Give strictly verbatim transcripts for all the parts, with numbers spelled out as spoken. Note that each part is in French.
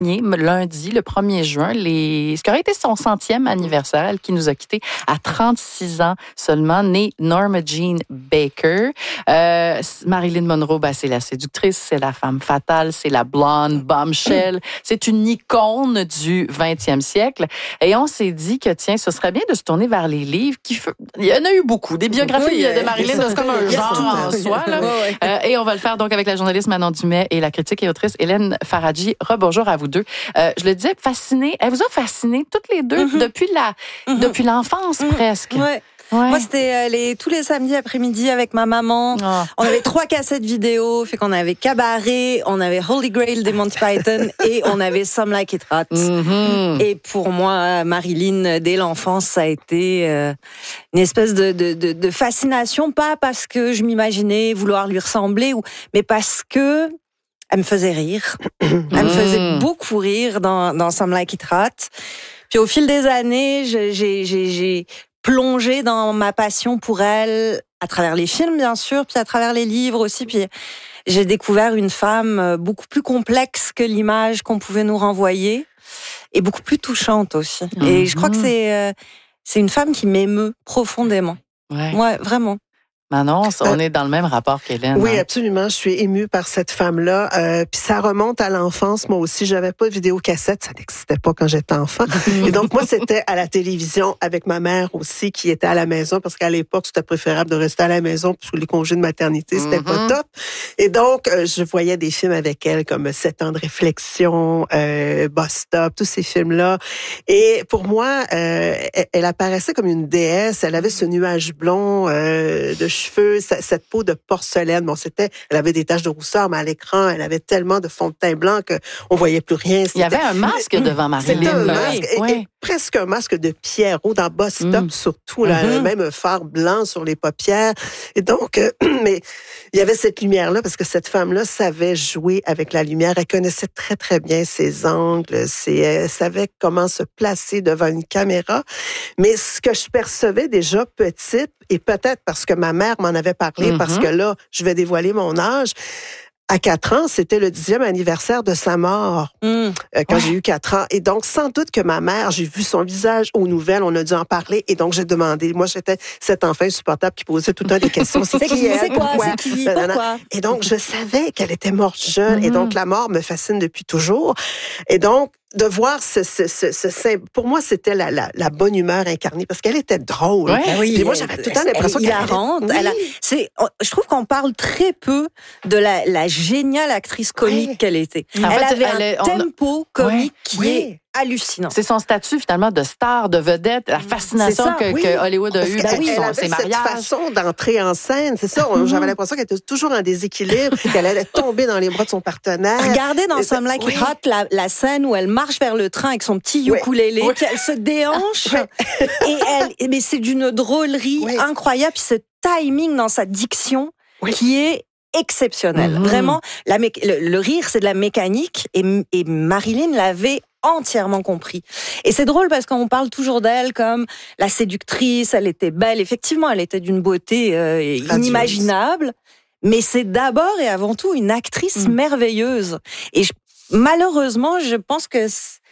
lundi, le premier juin, les... ce qui aurait été son centième anniversaire, elle qui nous a quittés à trente-six ans seulement, née Norma Jean Baker. Euh, Marilyn Monroe, ben, c'est la séductrice, c'est la femme fatale, c'est la blonde bombshell. C'est une icône du vingtième siècle. Et on s'est dit que, tiens, ce serait bien de se tourner vers les livres. Qui f... Il y en a eu beaucoup. Des biographies oui, de Marilyn, c'est comme un genre en soi. Là. Ouais, ouais. Euh, et on va le faire donc avec la journaliste Manon Dumais et la critique et autrice Hélène Faradji. Rebonjour à vous deux. Euh, je le disais, fascinée. Elle vous a fasciné toutes les deux mm-hmm. depuis la, mm-hmm. depuis l'enfance mm-hmm. presque. Ouais. Ouais. Moi, c'était euh, les, tous les samedis après-midi avec ma maman. Oh. On avait trois cassettes vidéo, fait qu'on avait Cabaret, on avait Holy Grail des Monty Python et on avait Some Like It Hot. Mm-hmm. Et pour moi, Marilyn, dès l'enfance, ça a été euh, une espèce de, de, de, de fascination, pas parce que je m'imaginais vouloir lui ressembler, ou, mais parce que elle me faisait rire. Elle me faisait beaucoup rire dans, dans Some Like It Hot. Puis au fil des années, j'ai, j'ai, j'ai, j'ai plongé dans ma passion pour elle, à travers les films, bien sûr, puis à travers les livres aussi. Puis j'ai découvert une femme beaucoup plus complexe que l'image qu'on pouvait nous renvoyer, et beaucoup plus touchante aussi. Mmh. Et je crois que c'est, euh, c'est une femme qui m'émeut profondément. Ouais, ouais vraiment. Manon, on est dans le même rapport qu'Hélène. Oui, hein? absolument. Je suis émue par cette femme-là. Euh, puis ça remonte à l'enfance. Moi aussi, j'avais pas de vidéocassette. Ça n'existait pas quand j'étais enfant. Et donc, moi, c'était à la télévision avec ma mère aussi qui était à la maison parce qu'à l'époque, c'était préférable de rester à la maison parce que les congés de maternité, c'était mm-hmm. pas top. Et donc, euh, je voyais des films avec elle comme Sept ans de réflexion, euh, Boss Stop, tous ces films-là. Et pour moi, euh, elle, elle apparaissait comme une déesse. Elle avait ce nuage blond euh, de cheveux, cette peau de porcelaine. Bon, c'était, elle avait des taches de rousseur, mais à l'écran, elle avait tellement de fond de teint blanc qu'on voyait plus rien. C'était... Il y avait un masque devant Marilyn. C'était un masque, oui, et, oui. et presque un masque de Pierrot dans Boss Stop, mm. surtout, là, mm-hmm. même un fard blanc sur les paupières. Et donc, euh, mais il y avait cette lumière-là, parce que cette femme-là savait jouer avec la lumière. Elle connaissait très, très bien ses angles, ses, elle savait comment se placer devant une caméra. Mais ce que je percevais déjà petite, et peut-être parce que ma mère m'en avait parlé, mm-hmm. parce que là, je vais dévoiler mon âge. À quatre ans, c'était le dixième anniversaire de sa mort, mmh. euh, quand ouais. j'ai eu quatre ans. Et donc, sans doute que ma mère, j'ai vu son visage aux nouvelles, on a dû en parler, et donc j'ai demandé. Moi, j'étais cet enfant insupportable qui posait tout le temps des questions. C'est, c'est qui, elle, c'est quoi, pourquoi? C'est qui, pourquoi? Et donc, je savais qu'elle était morte jeune, mmh. et donc la mort me fascine depuis toujours. Et donc, de voir ce, ce, ce, ce pour moi, c'était la, la, la bonne humeur incarnée, parce qu'elle était drôle. Ouais, oui, et moi, j'avais tout le temps l'impression qu'elle était hilarante. Oui. Elle a, c'est, je trouve qu'on parle très peu de la, la géniale actrice comique oui. qu'elle était. En elle fait, avait elle un est, tempo a... comique ouais. qui oui. est hallucinant. C'est son statut, finalement, de star, de vedette, la fascination ça, que, oui. que Hollywood a eue pour oui, son, ses mariages. Cette façon d'entrer en scène, c'est ça. Mm-hmm. J'avais l'impression qu'elle était toujours en déséquilibre, qu'elle allait tomber dans les bras de son partenaire. Regardez dans Some Like It Hot la, la scène où elle marche vers le train avec son petit ukulélé, oui. qu'elle se déhanche, oui. et elle, mais c'est d'une drôlerie oui. incroyable, ce timing dans sa diction oui. qui est exceptionnel. Mm-hmm. Vraiment, la mé- le, le rire, c'est de la mécanique, et, et Marilyn l'avait entièrement compris. Et c'est drôle parce qu'on parle toujours d'elle comme la séductrice, elle était belle. Effectivement, elle était d'une beauté euh, inimaginable, mais c'est d'abord et avant tout une actrice mm. merveilleuse. Et je, malheureusement, je pense que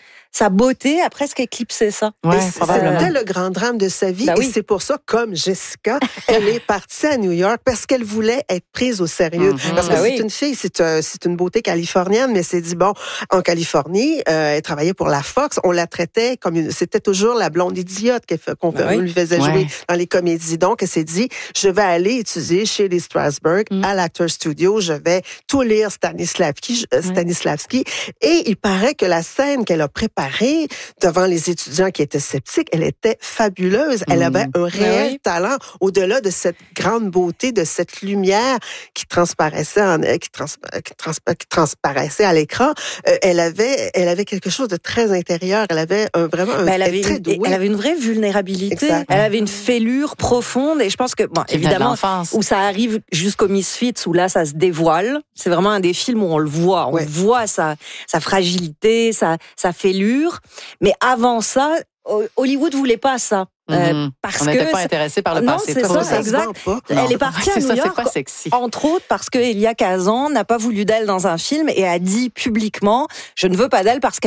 sa beauté a presque éclipsé ça. Ouais, c'était le grand drame de sa vie. Bah oui. Et c'est pour ça, comme Jessica, elle est partie à New York parce qu'elle voulait être prise au sérieux. Mm-hmm. Parce que bah c'est oui. une fille, c'est, un, c'est une beauté californienne, mais c'est dit, bon, en Californie, euh, elle travaillait pour la Fox, on la traitait comme une... C'était toujours la blonde idiote qu'on bah oui. lui faisait jouer ouais. dans les comédies. Donc, elle s'est dit, je vais aller étudier chez les Strasberg, mm. à l'Actors Studio, je vais tout lire Stanislavski, euh, Stanislavski. Et il paraît que la scène qu'elle a préparée devant les étudiants qui étaient sceptiques, elle était fabuleuse. Elle avait un réel oui. talent au-delà de cette grande beauté, de cette lumière qui transparaissait, en, qui, trans, qui, trans, qui transparaissait à l'écran. Euh, elle avait, elle avait quelque chose de très intérieur. Elle avait un, vraiment un elle avait très une, douée. Elle avait une vraie vulnérabilité. Exact. Elle avait une fêlure profonde, et je pense que, bon, qui évidemment, où ça arrive jusqu'au Misfits, où là, ça se dévoile. C'est vraiment un des films où on le voit. On ouais. voit sa, sa fragilité, sa, sa fêlure. Mais avant ça, Hollywood voulait pas ça. Euh, mmh. parce on n'était que pas intéressé par le non, passé. C'est ça, ça exact. Elle est partie à New ça, York, c'est pas sexy. Entre autres parce que Elia Kazan n'a pas voulu d'elle dans un film et a dit publiquement, je ne veux pas d'elle parce qu'elle